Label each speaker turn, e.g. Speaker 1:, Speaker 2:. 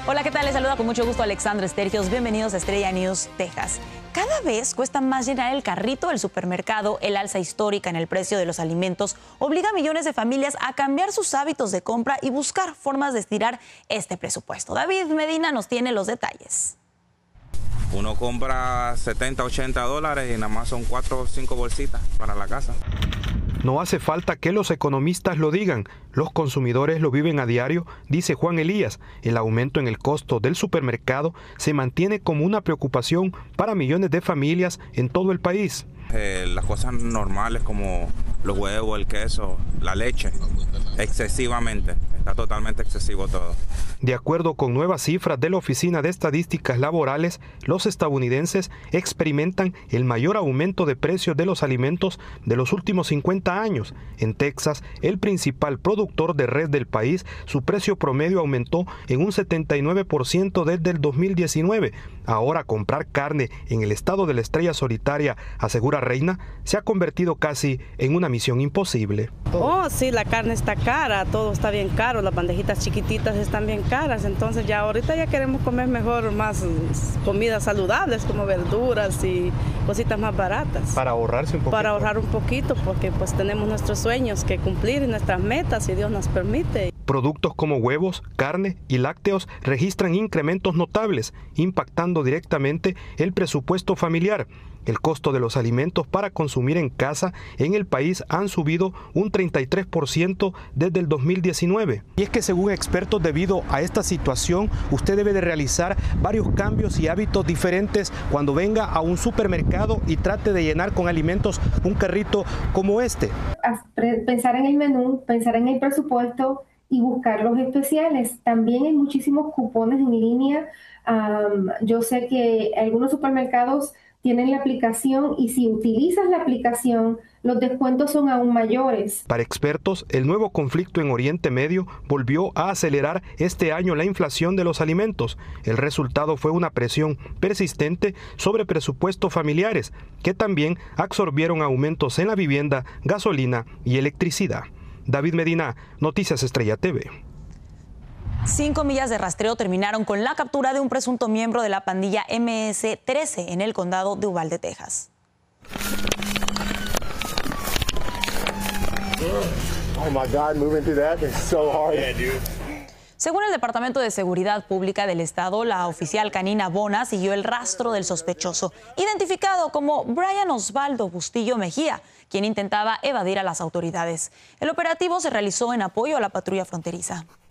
Speaker 1: Hola, ¿qué tal? Les saluda con mucho gusto Alexandra Estergios. Bienvenidos a Estrella News, Texas. Cada vez cuesta más llenar el carrito del supermercado. El alza histórica en el precio de los alimentos obliga a millones de familias a cambiar sus hábitos de compra y buscar formas de estirar este presupuesto. David Medina nos tiene los detalles.
Speaker 2: Uno compra 70, 80 dólares y nada más son 4 o 5 bolsitas para la casa.
Speaker 3: No hace falta que los economistas lo digan, los consumidores lo viven a diario, dice Juan Elías. El aumento en el costo del supermercado se mantiene como una preocupación para millones de familias en todo el país.
Speaker 2: Las cosas normales como los huevos, el queso, la leche, excesivamente, está totalmente excesivo todo.
Speaker 3: De acuerdo con nuevas cifras de la Oficina de Estadísticas Laborales, los estadounidenses experimentan el mayor aumento de precios de los alimentos de los últimos 50 años. En Texas, el principal productor de res del país, su precio promedio aumentó en un 79% desde el 2019. Ahora comprar carne en el estado de la Estrella Solitaria, asegura Reina, se ha convertido casi en una misión imposible.
Speaker 4: Oh, sí, la carne está cara, todo está bien caro, las bandejitas chiquititas están bien caras, entonces ya ahorita ya queremos comer mejor, más comidas saludables como verduras y cositas más baratas.
Speaker 3: Para ahorrarse un poquito.
Speaker 4: Para ahorrar un poquito, porque pues tenemos nuestros sueños que cumplir y nuestras metas, si Dios nos permite.
Speaker 3: Productos como huevos, carne y lácteos registran incrementos notables, impactando directamente el presupuesto familiar. El costo de los alimentos para consumir en casa en el país han subido un 33% desde el 2019. Y es que según expertos, debido a esta situación, usted debe de realizar varios cambios y hábitos diferentes cuando venga a un supermercado y trate de llenar con alimentos un carrito como este.
Speaker 5: Pensar en el menú, pensar en el presupuesto y buscar los especiales. También hay muchísimos cupones en línea. Yo sé que algunos supermercados tienen la aplicación y si utilizas la aplicación, los descuentos son aún mayores.
Speaker 3: Para expertos, el nuevo conflicto en Oriente Medio volvió a acelerar este año la inflación de los alimentos. El resultado fue una presión persistente sobre presupuestos familiares, que también absorbieron aumentos en la vivienda, gasolina y electricidad. David Medina, Noticias Estrella TV.
Speaker 1: 5 millas de rastreo terminaron con la captura de un presunto miembro de la pandilla MS-13 en el condado de Uvalde, Texas.
Speaker 6: Oh my God, moving through that is so hard. Yeah, dude.
Speaker 1: Según el Departamento de Seguridad Pública del Estado, la oficial Canina Bona siguió el rastro del sospechoso, identificado como Brian Osvaldo Bustillo Mejía, quien intentaba evadir a las autoridades. El operativo se realizó en apoyo a la patrulla fronteriza.